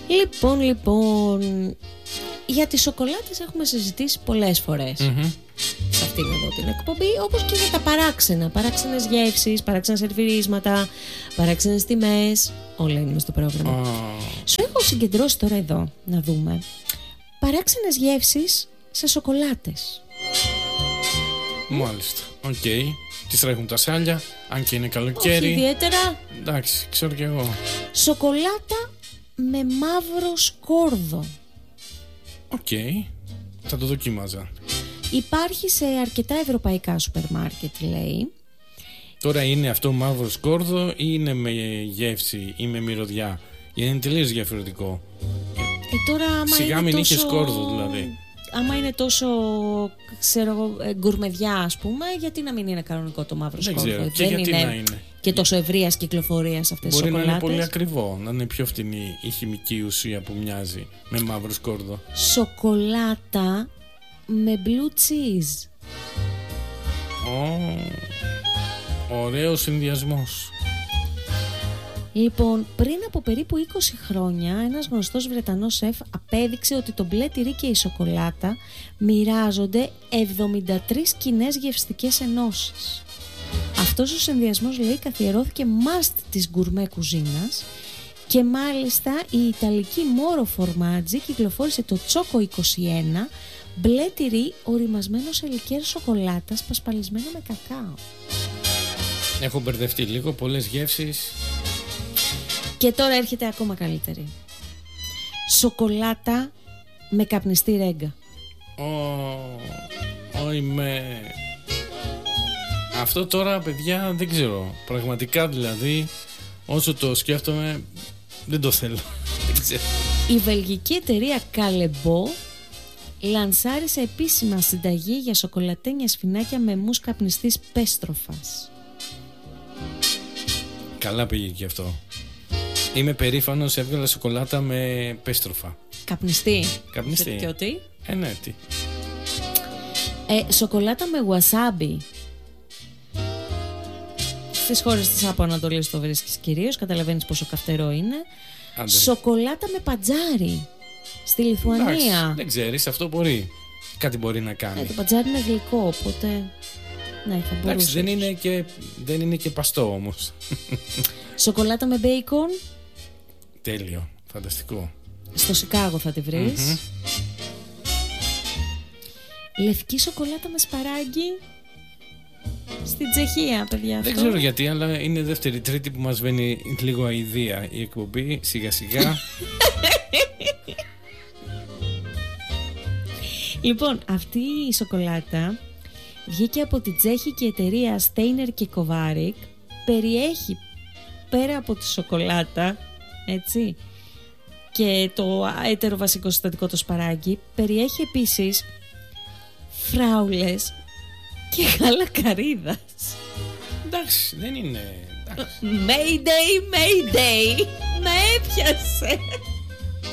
Λοιπόν, για τις σοκολάτες έχουμε συζητήσει πολλές φορές σε αυτήν εδώ την εκπομπή, όπως και για τα παράξενες γεύσεις, παράξενα σερβιρίσματα, παράξενες τιμές, όλα είναι μες στο πρόγραμμα. Σου έχω συγκεντρώσει τώρα εδώ να δούμε παράξενες γεύσεις σε σοκολάτες. Μάλιστα, οκ. Τις τρέχουν τα σάλια, αν και είναι καλοκαίρι. Όχι ιδιαίτερα. Εντάξει, ξέρω κι εγώ. Σοκολάτα με μαύρο σκόρδο. Οκ, θα το δοκίμαζα. Υπάρχει σε αρκετά ευρωπαϊκά σούπερ μάρκετ, λέει. Τώρα είναι αυτό μαύρο σκόρδο ή είναι με γεύση ή με μυρωδιά? Είναι τελείως διαφορετικό. Τώρα, σιγά μην είχε σκόρδο δηλαδή. Άμα είναι τόσο, ξέρω, γκουρμεδιά, ας πούμε, γιατί να μην είναι κανονικό το μαύρο σκόρδο? Δεν ξέρω. Και γιατί να είναι και τόσο ευρείας κυκλοφορίας αυτές τις σοκολάτες. Μπορεί να είναι πολύ ακριβό, να είναι πιο φτηνή η χημική ουσία που μοιάζει με μαύρο σκόρδο. Σοκολάτα με blue cheese. Ωραίος συνδυασμός. Λοιπόν, πριν από περίπου 20 χρόνια, ένας γνωστός Βρετανός σεφ απέδειξε ότι το μπλε τυρί και η σοκολάτα μοιράζονται 73 κοινές γευστικές ενώσεις. Αυτός ο συνδυασμός, λέει, καθιερώθηκε must της γκουρμέ κουζίνας και μάλιστα η Ιταλική Moro Formaggi κυκλοφόρησε το Choco 21, μπλε τυρί οριμασμένο σε λικέρ σοκολάτας πασπαλισμένο με κακάο. Έχω μπερδευτεί λίγο, πολλές γεύσεις. Και τώρα έρχεται ακόμα καλύτερη. Σοκολάτα με καπνιστή ρέγγα. Αυτό τώρα, παιδιά, δεν ξέρω. Πραγματικά δηλαδή, όσο το σκέφτομαι, δεν το θέλω. Δεν ξέρω. Η βελγική εταιρεία Callebaut λανσάρισε επίσημα συνταγή για σοκολατένια σφινάκια με μους καπνιστής πέστροφας. Καλά πήγε και αυτό. Είμαι περήφανος, έβγαλα σοκολάτα με πέστροφα. Καπνιστή. Και τι? Ναι, τι. Σοκολάτα με wasabi. Στις χώρες της Άπο Ανατολής το βρίσκεις κυρίως, καταλαβαίνεις πόσο καυτερό είναι. Άντε. Σοκολάτα με πατζάρι στη Λιθουανία. Εντάξει, δεν ξέρεις, αυτό μπορεί. Κάτι μπορεί να κάνει. Το πατζάρι είναι γλυκό, οπότε ναι, θα μπορούσε. Εντάξει, δεν είναι και παστό όμως. Σοκολάτα με μπέικον. Τέλειο, φανταστικό. Στο Σικάγο θα τη βρεις. Λευκή σοκολάτα με σπαράγγι στην Τσεχία, παιδιά. Δεν ξέρω γιατί, αλλά είναι δεύτερη-τρίτη που μας βαίνει λίγο αηδία η εκπομπή, σιγά-σιγά. Λοιπόν, αυτή η σοκολάτα βγήκε από τη τσέχικη εταιρεία Steiner και Kovarik. Περιέχει, πέρα από τη σοκολάτα, έτσι, και το έτερο βασικό συστατικό, το σπαράγγι, περιέχει επίσης φράουλες και γάλα καρύδας. Εντάξει, δεν είναι. Mayday, Mayday, με έπιασε.